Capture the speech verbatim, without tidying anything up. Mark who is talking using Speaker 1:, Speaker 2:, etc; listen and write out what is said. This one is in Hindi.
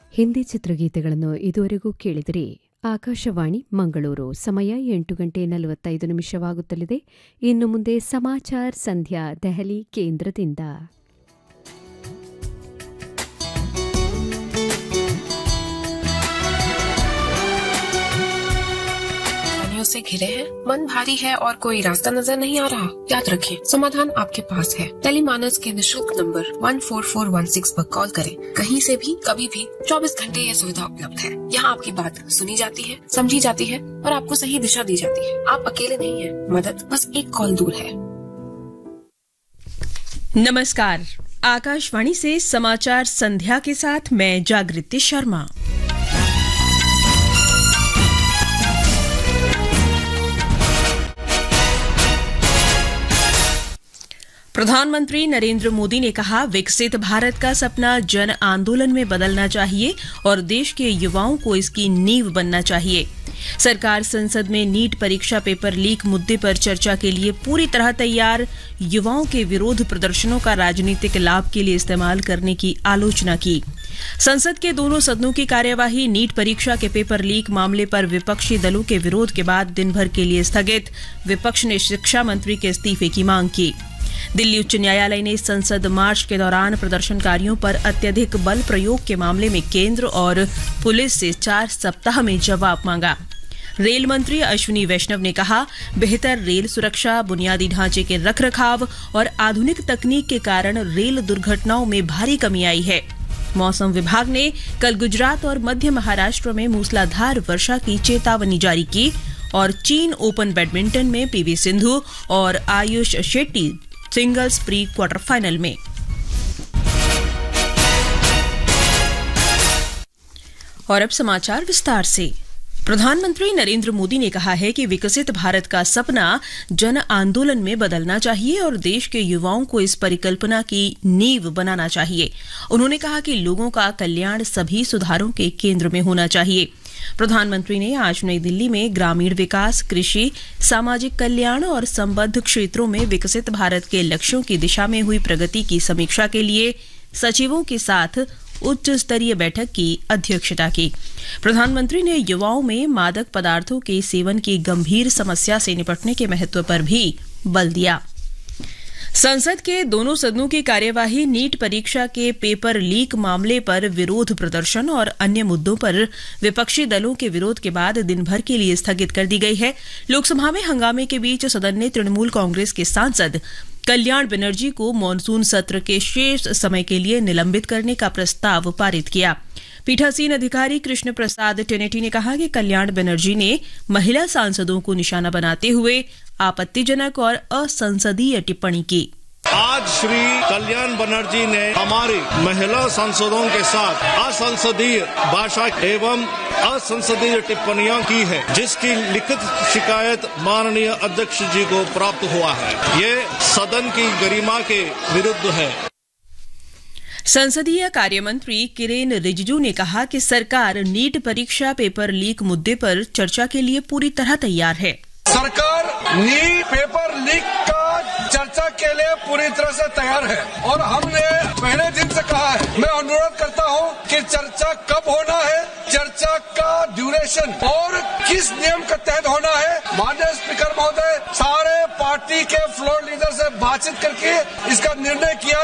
Speaker 1: ಹಿಂದಿ ಚಿತ್ರಗೀತೆಗಳನ್ನು ಇದುವರೆಗೂ ಕೇಳಿದಿರಿ. ಆಕಾಶವಾಣಿ ಮಂಗಳೂರು. ಸಮಯ ಎಂಟು ಗಂಟೆ ನಲವತ್ತೈದು ನಿಮಿಷವಾಗುತ್ತಲಿದೆ. ಇನ್ನು ಮುಂದೆ ಸಮಾಚಾರ ಸಂಧ್ಯಾ ದೆಹಲಿ ಕೇಂದ್ರದಿಂದ.
Speaker 2: से घिरे हैं, मन भारी है और कोई रास्ता नजर नहीं आ रहा? याद रखें, समाधान आपके पास है. टेलीमानस के निशुल्क number one four four one six पर कॉल करें. कहीं से भी कभी भी चौबीस घंटे ये सुविधा उपलब्ध है. यहाँ आपकी बात सुनी जाती है, समझी जाती है और आपको सही दिशा दी जाती है. आप अकेले नहीं हैं, मदद बस एक कॉल दूर है.
Speaker 3: नमस्कार, आकाशवाणी से समाचार संध्या के साथ मैं जागृति शर्मा. प्रधानमंत्री नरेंद्र मोदी ने कहा, विकसित भारत का सपना जन आंदोलन में बदलना चाहिए और देश के युवाओं को इसकी नींव बनना चाहिए. सरकार संसद में नीट परीक्षा पेपर लीक मुद्दे पर चर्चा के लिए पूरी तरह तैयार. युवाओं के विरोध प्रदर्शनों का राजनीतिक लाभ के लिए इस्तेमाल करने की आलोचना की. संसद के दोनों सदनों की कार्यवाही नीट परीक्षा के पेपर लीक मामले पर विपक्षी दलों के विरोध के बाद दिन भर के लिए स्थगित. विपक्ष ने शिक्षा मंत्री के इस्तीफे की मांग की. दिल्ली उच्च न्यायालय ने संसद मार्च के दौरान प्रदर्शनकारियों पर अत्यधिक बल प्रयोग के मामले में केंद्र और पुलिस से चार सप्ताह में जवाब मांगा. रेल मंत्री अश्विनी वैष्णव ने कहा, बेहतर रेल सुरक्षा, बुनियादी ढांचे के रखरखाव और आधुनिक तकनीक के कारण रेल दुर्घटनाओं में भारी कमी आई है. मौसम विभाग ने कल गुजरात और मध्य महाराष्ट्र में मूसलाधार वर्षा की चेतावनी जारी की. और चीन ओपन बैडमिंटन में पीवी सिंधु और Ayush Shetty singles pre quarter final में. और अब समाचार विस्तार से. प्रधानमंत्री नरेंद्र मोदी ने कहा है कि विकसित भारत का सपना जन आंदोलन में बदलना चाहिए और देश के युवाओं को इस परिकल्पना की नींव बनाना चाहिए. उन्होंने कहा कि लोगों का कल्याण सभी सुधारों के केंद्र में होना चाहिए. प्रधानमंत्री ने आज नई दिल्ली में ग्रामीण विकास, कृषि, सामाजिक कल्याण और संबद्ध क्षेत्रों में विकसित भारत के लक्ष्यों की दिशा में हुई प्रगति की समीक्षा के लिए सचिवों के साथ उच्च स्तरीय बैठक की अध्यक्षता की. प्रधानमंत्री ने युवाओं में मादक पदार्थों के सेवन की गंभीर समस्या से निपटने के महत्व पर भी बल दिया. संसद के दोनों सदनों की कार्यवाही नीट परीक्षा के पेपर लीक मामले पर विरोध प्रदर्शन और अन्य मुद्दों पर विपक्षी दलों के विरोध के बाद दिन भर के लिए स्थगित कर दी गई है. लोकसभा में हंगामे के बीच सदन ने तृणमूल कांग्रेस के सांसद कल्याण बनर्जी को मॉनसून सत्र के शेष समय के लिए निलंबित करने का प्रस्ताव पारित किया. पीठासीन अधिकारी कृष्ण प्रसाद टेनेटी ने कहा कि कल्याण बनर्जी ने महिला सांसदों को निशाना बनाते हुए आपत्तिजनक और असंसदीय टिप्पणी की.
Speaker 4: आज श्री कल्याण बनर्जी ने हमारी महिला सांसदों के साथ असंसदीय भाषा एवं असंसदीय टिप्पणियां की है, जिसकी लिखित शिकायत माननीय अध्यक्ष जी को प्राप्त हुआ है. ये सदन की गरिमा के विरुद्ध है.
Speaker 3: संसदीय कार्यमंत्री किरेन रिजिजू ने कहा कि सरकार नीट परीक्षा पेपर लीक मुद्दे पर चर्चा के लिए पूरी तरह तैयार है.
Speaker 5: सरकार नीट पेपर लीक का चर्चा के लिए पूरी तरह से तैयार है और हमने पहले दिन से कहा है. मैं अनुरोध करता हूं कि चर्चा कब होना है, चर्चा का ड्यूरेशन और किस नियम के तहत होना है. माननीय स्पीकर महोदय, सारे पार्टी के फ्लोर लीडर से बातचीत करके इसका निर्णय किया